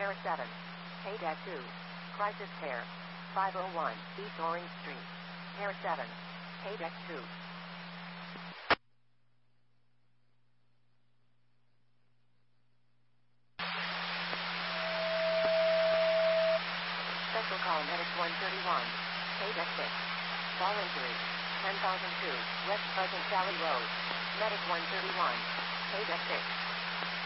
Para 7. K-2. Crisis Care. 501 East Orange Street. Para 7. K-2. Special call Medic 131. K-6. Fall injury. 10,002 West Pleasant Valley Road. Medic 131. K-6.